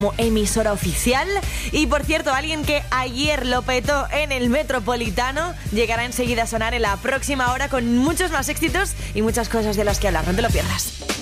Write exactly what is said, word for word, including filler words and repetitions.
como emisora oficial. Y por cierto, alguien que ayer lo petó en el Metropolitano llegará enseguida a sonar en la próxima hora con muchos más éxitos y muchas cosas de las que hablar. No te lo pierdas.